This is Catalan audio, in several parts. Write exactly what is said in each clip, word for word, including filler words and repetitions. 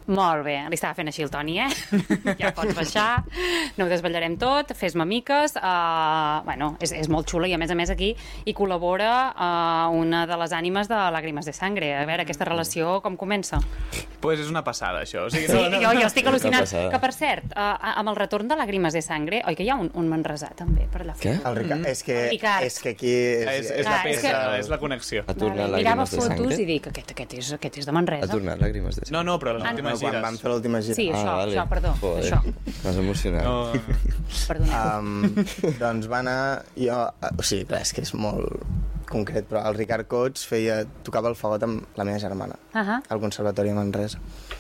Molt bé, li estava fent així el Toni, eh? Ja pots baixar, no ho desvetllarem tot, fes-me miques. Uh, bueno, és, és molt xula i a més a més aquí hi col·labora uh, una de les ànimes de Lágrimas de Sangre. A veure, aquesta relació com comença? Pues és una passada, això. O sigui, Sí, no, no, jo, jo estic al·lucinant. passada. Que, per cert, uh, amb el retorn de Lágrimas de Sangre, oi que hi ha un, un manresà, també, per allà? Què? El Ricard, és que, El Ricard. és que aquí... És, és la Clar, és peça, que- és la connexió. Ha tornat Mirava Lágrimas de fotos Sangre? i dic, aquest, aquest, és, aquest és de Manresa. Ha tornat Lágrimas de Sangre? No, no, però les Ah, últimes Quan gires. vam fer l'última gira. Sí, això, vale. això, perdó, Joder, això. m'has emocionat. No, Perdoneu. Um, doncs va anar... Jo, o sigui, clar, és que és molt concret, però el Ricard Cots feia, tocava el fagot amb la meva germana, Ahà. al Conservatori de Manresa.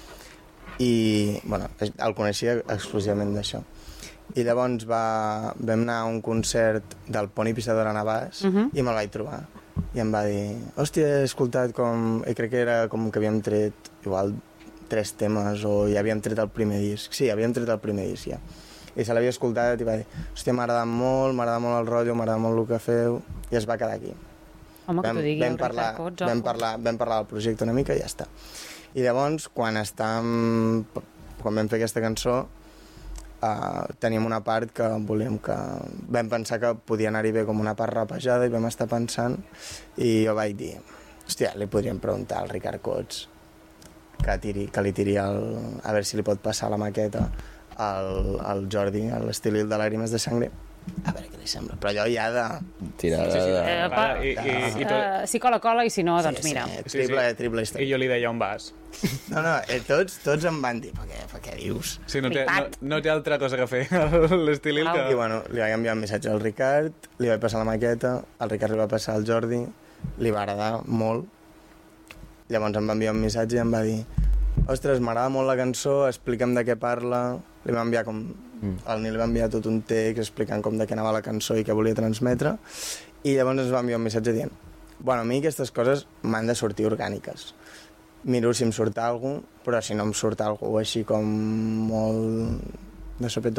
I, bueno, es- el coneixia exclusivament d'això. I llavors va, vam anar a un concert del Poni Pissadora Navàs Mhm. i me'l vaig trobar. I em va dir, hòstia, he escoltat com... I crec que era com que havíem tret igual tres temes o ja havíem tret el primer disc. Sí, havíem tret el primer disc ja. I se l'havia escoltat i va dir, hòstia, m'ha agradat molt, m'ha agradat molt el rotllo, m'ha agradat molt el que feu, i es va quedar aquí. Home, que Vam, t'ho digui vam, el parlar, Ricard Cots. vam, ojo. parlar, vam parlar del projecte una mica i ja està. I llavors, quan estàvem, quan vam fer aquesta cançó, uh, teníem una part que volíem que... Vam pensar que podia anar-hi bé com una part rapejada i vam estar pensant i jo vaig dir, hòstia, li podríem preguntar al Ricard Cots que, tiri, que li tiri el... a veure si li pot passar la maqueta al, al Jordi, a l'estil de Lágrimas de Sangre, a veure què li sembla. Però allò ja de... Tirada sí, sí. de... Eh, Ara, pa- i, i, i, tot, Uh, si cola, cola, i si no, doncs mira. Sí, Sí, triple, sí. triple I història. jo li deia on vas. No, no, eh, tots, tots em van dir, per què, per què dius? Sí, no té, no, Flipat. no té altra cosa que fer, l'estilil Au. I que... bueno, li vaig enviar un missatge al Ricard, li vaig passar la maqueta, el Ricard li va passar al Jordi, li va agradar molt. Llavors em va enviar un missatge i em va dir, ostres, m'agrada molt la cançó, explica'm de què parla. Li va enviar com... El Nil va enviar tot un text explicant com de què anava la cançó i què volia transmetre. I llavors ens va enviar un missatge dient, bueno, a mi aquestes coses m'han de sortir orgàniques. Miro si em surt alguna cosa, però si no em surt alguna cosa així com molt de sopetó,